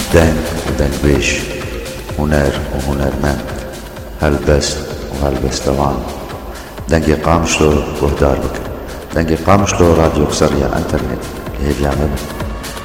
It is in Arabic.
دنگ ودنگبيش، هنر وهنرمند، هلبست وهلبستوان. دنگی قامشلو گهدار بکن. دنگی قامشلو راديو قصرية انترنت هي جامعة.